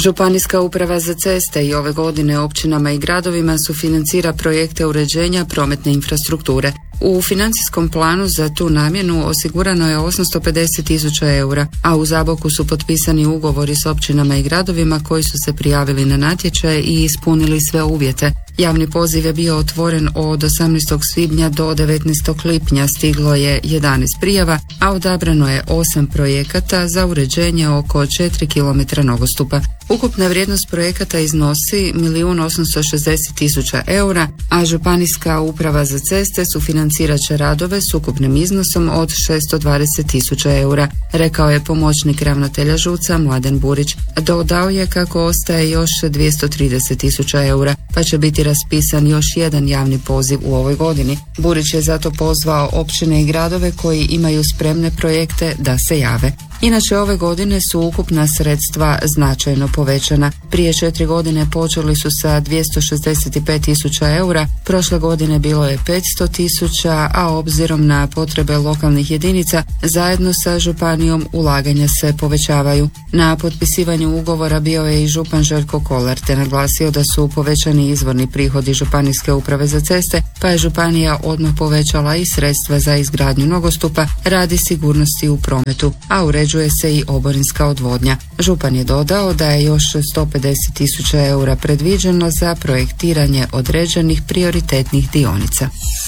Županijska uprava za ceste i ove godine općinama i gradovima sufinancira projekte uređenja prometne infrastrukture. U financijskom planu za tu namjenu osigurano je 850.000 eura, a u Zaboku su potpisani ugovori s općinama i gradovima koji su se prijavili na natječaj i ispunili sve uvjete. Javni poziv je bio otvoren od 18. svibnja do 19. lipnja, stiglo je 11 prijava, a odabrano je 8 projekata za uređenje oko 4 km nogostupa. Ukupna vrijednost projekata iznosi 1.860.000 eura, a Županijska uprava za ceste sufinancirat će radove s ukupnim iznosom od 620.000 eura, rekao je pomoćnik ravnatelja ŽUC-a Mladen Burić. Dodao je kako ostaje još 230.000 eura, pa će biti raspisan još jedan javni poziv u ovoj godini. Burić je zato pozvao općine i gradove koji imaju spremne projekte da se jave. Inače, ove godine su ukupna sredstva značajno povećana. Prije 4 godine počeli su sa 265.000 eura, prošle godine bilo je 500.000, a obzirom na potrebe lokalnih jedinica, zajedno sa županijom ulaganja se povećavaju. Na potpisivanju ugovora bio je i župan Željko Kolar, te naglasio da su povećani izvorni prihodi Županijske uprave za ceste, pa je županija odmah povećala i sredstva za izgradnju nogostupa radi sigurnosti u prometu, a uređuje se i oborinska odvodnja. Župan je dodao da je još 150.000 eura predviđeno za projektiranje određenih prioritetnih dionica.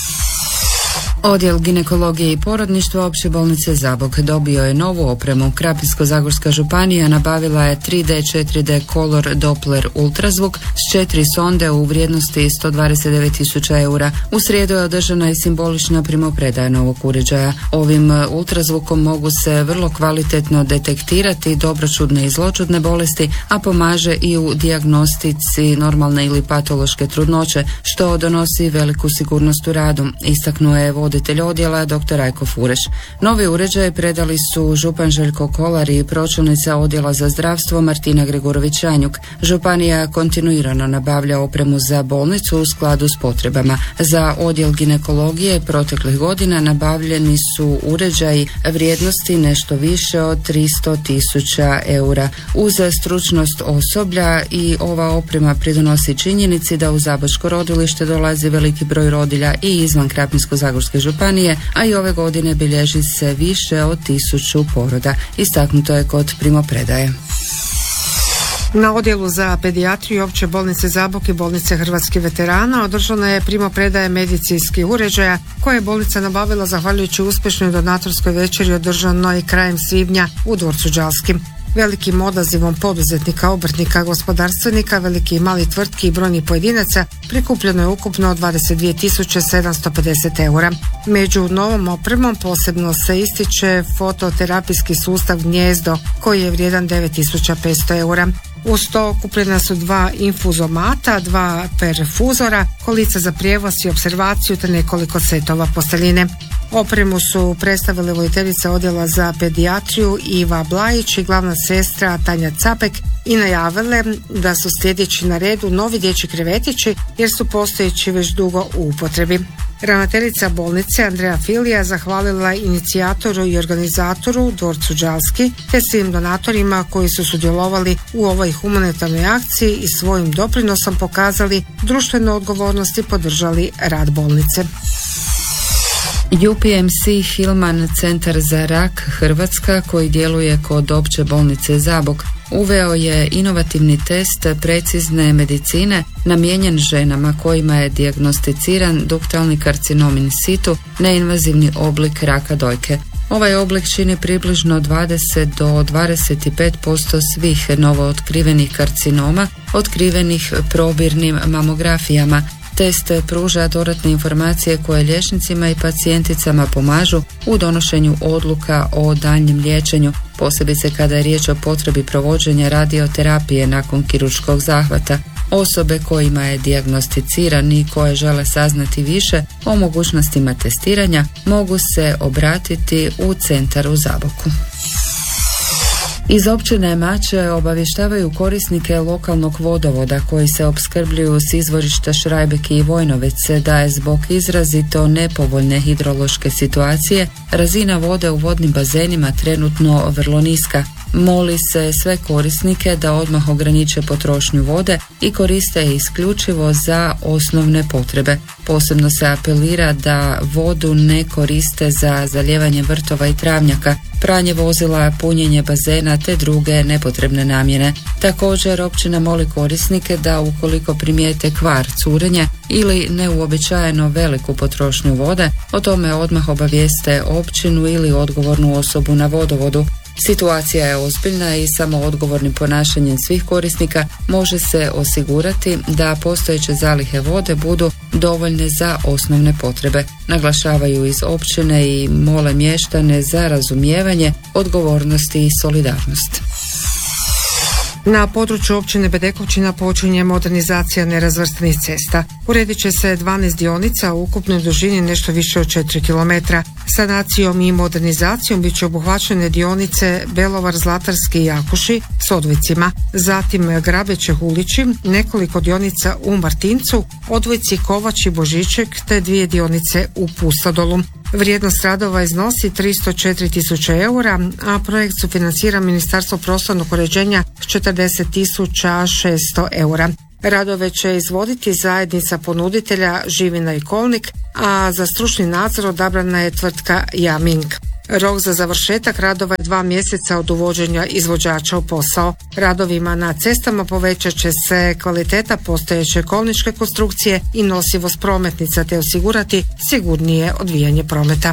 Odjel ginekologije i porodništva Opće bolnice Zabok dobio je novu opremu. Krapinsko-zagorska županija nabavila je 3D, 4D Color Doppler ultrazvuk s 4 sonde u vrijednosti 129.000 eura. U srijedu je održana i simbolična primopredaja novog uređaja. Ovim ultrazvukom mogu se vrlo kvalitetno detektirati dobročudne i zločudne bolesti, a pomaže i u dijagnostici normalne ili patološke trudnoće, što donosi veliku sigurnost u radu, istaknuo je voditelj odjela dr. Rajko Fureš. Novi uređaj predali su župan Željko Kolar i pročelnica odjela za zdravstvo Martina Gregorović-Janjuk. Županija kontinuirano nabavlja opremu za bolnicu u skladu s potrebama. Za odjel ginekologije proteklih godina nabavljeni su uređaji vrijednosti nešto više od 300.000 eura. Uz stručnost osoblja i ova oprema pridonosi činjenici da u Zabočko rodilište dolazi veliki broj rodilja i izvan Krapinsko-zagorske županije, a i ove godine bilježi se više od 1000 poroda. Istaknuto je kod primopredaje. Na odjelu za pedijatriju Opće bolnice Zabok i bolnice Hrvatskih veterana održana je primopredaja medicinskih uređaja koje je bolnica nabavila zahvaljujući uspješnoj donatorskoj večeri održanoj krajem svibnja u dvorcu Đalskim. Velikim odazivom poduzetnika, obrtnika, gospodarstvenika, veliki i mali tvrtki i brojnih pojedinaca prikupljeno je ukupno 22.750 eura. Među novom opremom posebno se ističe fototerapijski sustav Gnjezdo koji je vrijedan 9.500 eura. Uz to kupljena su 2 infuzomata, 2 perfuzora, kolica za prijevoz i observaciju te nekoliko setova posteljine. Opremu su predstavile voditeljica odjela za pedijatriju Iva Blajić i glavna sestra Tanja Capek i najavile da su sljedeći na redu novi dječji krevetići jer su postojeći već dugo u upotrebi. Ravnateljica bolnice Andreja Filija zahvalila inicijatoru i organizatoru dvorcu Đalski te svim donatorima koji su sudjelovali u ovoj humanitarnoj akciji i svojim doprinosom pokazali društvenu odgovornost i podržali rad bolnice. UPMC Hillman Centar za rak Hrvatska, koji djeluje kod Opće bolnice Zabok, uveo je inovativni test precizne medicine namijenjen ženama kojima je dijagnosticiran duktalni karcinom in situ, neinvazivni oblik raka dojke. Ovaj oblik čini približno 20 do 25% svih novootkrivenih karcinoma otkrivenih probirnim mamografijama. Test pruža dodatne informacije koje liječnicima i pacijenticama pomažu u donošenju odluka o daljnjem liječenju, posebice kada je riječ o potrebi provođenja radioterapije nakon kirurškog zahvata. Osobe kojima je dijagnosticiran i koje žele saznati više o mogućnostima testiranja mogu se obratiti u centar u Zaboku. Iz općine Mače obavještavaju korisnike lokalnog vodovoda koji se opskrbljuju s izvorišta Šrajbek i Vojnovec da je zbog izrazito nepovoljne hidrološke situacije razina vode u vodnim bazenima trenutno vrlo niska. Moli se sve korisnike da odmah ograniče potrošnju vode i koriste je isključivo za osnovne potrebe. Posebno se apelira da vodu ne koriste za zalijevanje vrtova i travnjaka, pranje vozila, punjenje bazena te druge nepotrebne namjene. Također općina moli korisnike da ukoliko primijete kvar, curenje ili neuobičajeno veliku potrošnju vode, o tome odmah obavijeste općinu ili odgovornu osobu na vodovodu. Situacija je ozbiljna i samo odgovornim ponašanjem svih korisnika može se osigurati da postojeće zalihe vode budu dovoljne za osnovne potrebe. Naglašavaju iz općine i mole mještane za razumijevanje, odgovornost i solidarnost. Na području općine Bedekovčina počinje modernizacija nerazvrstanih cesta. Uredit će se 12 dionica u ukupnoj dužini nešto više od 4 km. Sanacijom i modernizacijom bit će obuhvaćene dionice Belovar, Zlatarski i Jakuši s odvojcima, zatim Grabeće, Hulići, nekoliko dionica u Martincu, odvojci Kovač i Božiček te 2 dionice u Pustodolu. Vrijednost radova iznosi 304.000 eura, a projekt sufinancira Ministarstvo prostornog uređenja s 40.600 eura. Radove će izvoditi zajednica ponuditelja Živina i Kolnik, a za stručni nadzor odabrana je tvrtka Jaming. Rok za završetak radova je 2 mjeseca od uvođenja izvođača u posao. Radovima na cestama povećat će se kvaliteta postojeće kolničke konstrukcije i nosivost prometnica te osigurati sigurnije odvijanje prometa.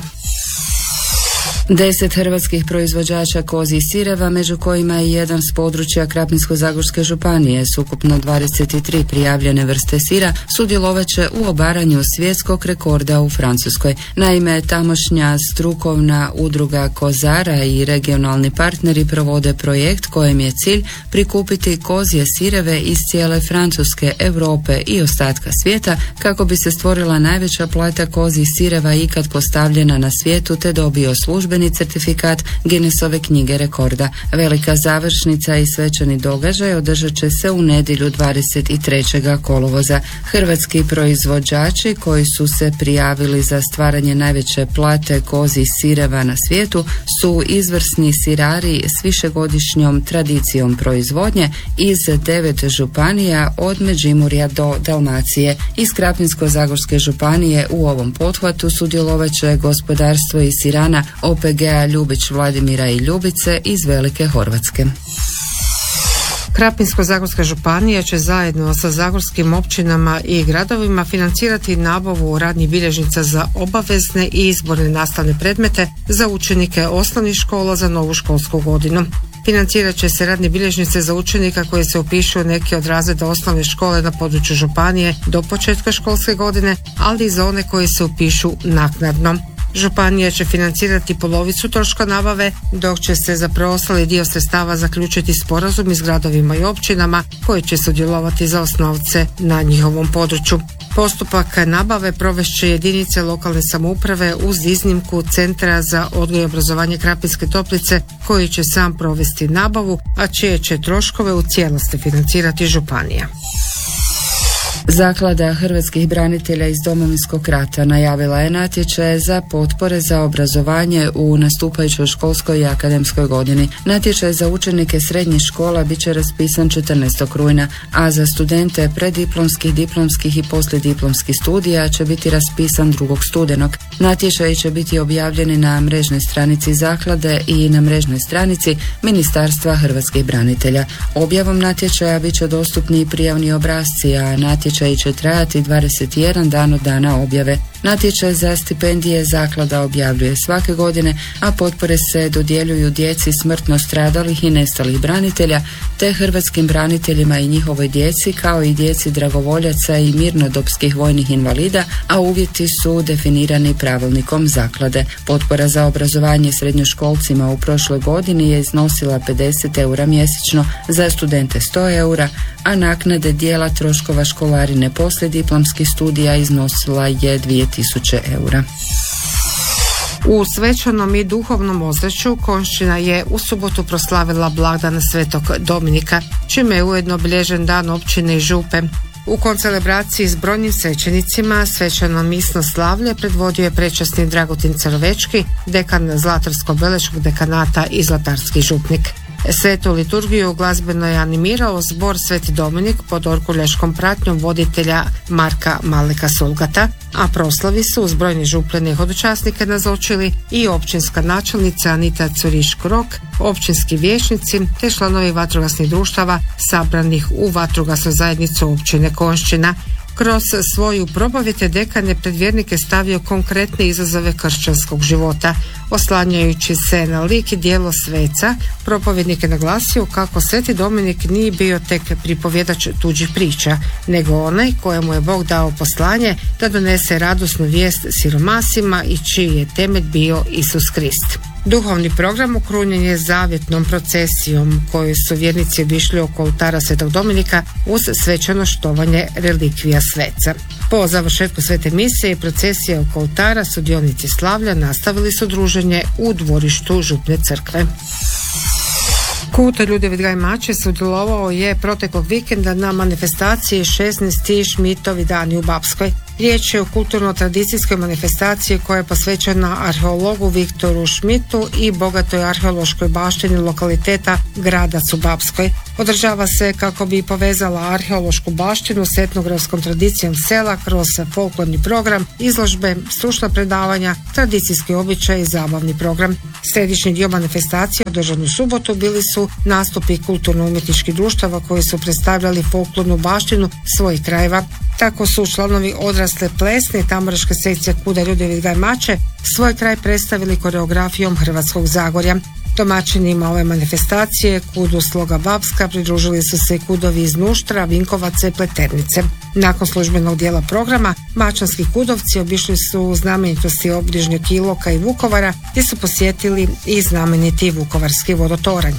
10 hrvatskih proizvođača kozjih sireva, među kojima je jedan s područja Krapinsko-zagorske županije s ukupno 23 prijavljene vrste sira, sudjelovat će u obaranju svjetskog rekorda u Francuskoj. Naime, tamošnja strukovna udruga kozara i regionalni partneri provode projekt kojem je cilj prikupiti kozje sireve iz cijele Francuske, Europe i ostatka svijeta kako bi se stvorila najveća plata kozjih sireva ikad postavljena na svijetu te dobio službeni certifikat Guinnessove knjige rekorda. Velika završnica i svečani događaj održat će se u nedjelju 23. kolovoza. Hrvatski proizvođači koji su se prijavili za stvaranje najveće plate kozjih sireva na svijetu su izvrsni sirari s višegodišnjom tradicijom proizvodnje iz 9 županija od Međimurja do Dalmacije. Iz Krapinsko-zagorske županije u ovom pothvatu sudjelovat će gospodarstvo iz sirana OPG-a Ljubić, Vladimira i Ljubice iz Velike Horvatske. Krapinsko-zagorska županija će zajedno sa zagorskim općinama i gradovima financirati nabavu radnih bilježnica za obavezne i izborne nastavne predmete za učenike osnovnih škola za novu školsku godinu. Financirat će se radne bilježnice za učenika koji se upišu u neki od razreda osnovne škole na području županije do početka školske godine, ali i za one koji se upišu naknadno. Županija će financirati polovicu troška nabave, dok će se za preostali dio sredstava zaključiti sporazum s gradovima i općinama koji će sudjelovati za osnovce na njihovom području. Postupak nabave provešće jedinice lokalne samouprave uz iznimku Centra za odgoj i obrazovanje Krapinske Toplice koji će sam provesti nabavu, a čije će troškove u cijelosti financirati županija. Zaklada hrvatskih branitelja iz Domovinskog rata najavila je natječaje za potpore za obrazovanje u nastupajućoj školskoj i akademskoj godini. Natječaj za učenike srednjih škola bit će raspisan 14. rujna, a za studente preddiplomskih, diplomskih i poslijediplomskih studija će biti raspisan 2. studenog. Natječaji će biti objavljeni na mrežnoj stranici Zaklade i na mrežnoj stranici Ministarstva hrvatskih branitelja. Objavom natječaja bit će dostupni i prijavni obrasci, a natječaji će trajati 21 dan od dana objave. Natječaj za stipendije Zaklada objavljuje svake godine, a potpore se dodjeljuju djeci smrtno stradalih i nestalih branitelja, te hrvatskim braniteljima i njihovoj djeci, kao i djeci dragovoljaca i mirnodopskih vojnih invalida, a uvjeti su definirani pravilnikom Zaklade. Potpora za obrazovanje srednjoškolcima u prošloj godini je iznosila 50 eura mjesečno, za studente 100 eura, a naknade dijela troškova školarine poslijediplomskih studija iznosila je 2000 eura. U svečanom i duhovnom ozračju Konjšćina je u subotu proslavila blagdan Svetog Dominika, čime je ujedno obilježen dan općine i župe. U koncelebraciji s brojnim svećenicima svečano misno slavlje predvodio je prečasni Dragutin Cerovečki, dekan Zlatarsko-Beleškog dekanata i zlatarski župnik. Svetu liturgiju glazbeno je animirao zbor Sveti Dominik pod orkuljaškom pratnjom voditelja Marka Maleka Sulgata, a proslavi su uz brojne župljane i hodočasnike nazočili i općinska načelnica Anita Curiško-Rok, općinski vijećnici te članovi vatrogasnih društava sabranih u vatrogasnu zajednicu općine Konjšćina. Kroz svoju propovijed dekan je pred vjernike stavio konkretne izazove kršćanskog života. Oslanjajući se na lik i djelo sveca, propovjednik je naglasio kako Sveti Dominik nije bio tek pripovjedač tuđih priča, nego onaj kojemu je Bog dao poslanje da donese radosnu vijest siromasima i čiji je temelj bio Isus Krist. Duhovni program okrunjen je zavjetnom procesijom koju su vjernici obišli oko oltara Svetog Dominika uz svečano štovanje relikvija sveca. Po završetku svete misije i procesije oko oltara sudionici slavlja nastavili su druženje u dvorištu župne crkve. Kult Ljudevit Gaj Mače sudjelovao je proteklog vikenda na manifestaciji 16. Šmitovi dani u Bapskoj. Riječ je o kulturno-tradicijskoj manifestaciji koja je posvećena arheologu Viktoru Šmitu i bogatoj arheološkoj baštini lokaliteta Gradac u Bapskoj. Održava se kako bi povezala arheološku baštinu s etnografskom tradicijom sela kroz folklorni program, izložbe, stručna predavanja, tradicijski običaj i zabavni program. Središnji dio manifestacije održan u subotu bili su nastupi kulturno-umjetničkih društava koji su predstavljali folklornu baštinu svojih krajeva. Tako su članovi odrasle plesne i tamburaške sekcije KUD-a Ljudevit Gaj Mače svoj kraj predstavili koreografijom Hrvatskog Zagorja. Domaćinima ove manifestacije KUD-u Sloga Bapska pridružili su se KUD-ovi iz Nuštra, Vinkovaca i Pleternice. Nakon službenog dijela programa, mačanski KUD-ovci obišli su znamenitosti obližnjeg Iloka i Vukovara gdje su posjetili i znameniti Vukovarski vodotoranj.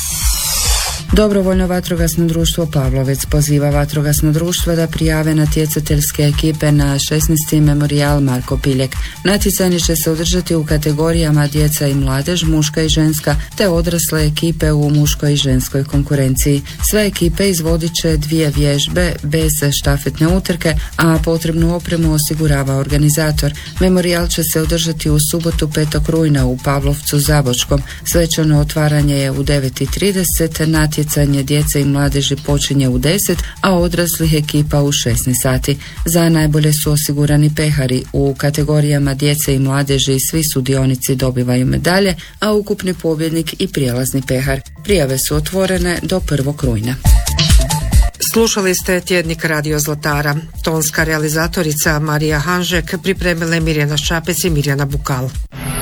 Dobrovoljno vatrogasno društvo Pavlovec poziva vatrogasno društvo da prijave natjecateljske ekipe na 16. memorijal Marko Piljek. Natjecanje će se održati u kategorijama djeca i mladež, muška i ženska, te odrasle ekipe u muškoj i ženskoj konkurenciji. Sve ekipe izvodit će 2 vježbe bez štafetne utrke, a potrebnu opremu osigurava organizator. Memorijal će se održati u subotu 5. rujna u Pavlovcu Zabočkom. Svečano otvaranje je u 9:30, natjecanje djece i mladeži počinje u 10, a odraslih ekipa u 16 sati. Za najbolje su osigurani pehari. U kategorijama djece i mladeži svi sudionici dobivaju medalje, a ukupni pobjednik i prijelazni pehar. Prijave su otvorene do 1. rujna. Slušali ste tjednik Radio Zlatara. Tonska realizatorica Marija Hanžek, pripremile Mirjana Šapec i Mirjana Bukal.